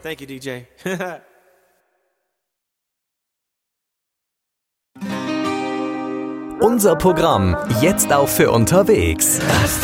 Thank you, DJ. Unser Programm jetzt auch für unterwegs.